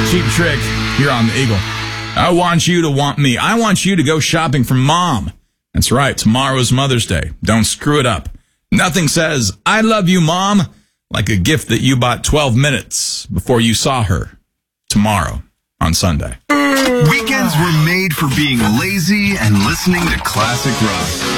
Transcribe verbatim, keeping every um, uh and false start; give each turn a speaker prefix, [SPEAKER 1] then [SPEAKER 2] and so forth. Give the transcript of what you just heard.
[SPEAKER 1] Cheap Trick here on the Eagle. I want you to want me. I want you to go shopping for Mom. That's right. Tomorrow's Mother's Day. Don't screw it up. Nothing says, I love you, Mom, like a gift that you bought twelve minutes before you saw her tomorrow on Sunday.
[SPEAKER 2] Weekends were made for being lazy and listening to classic rock.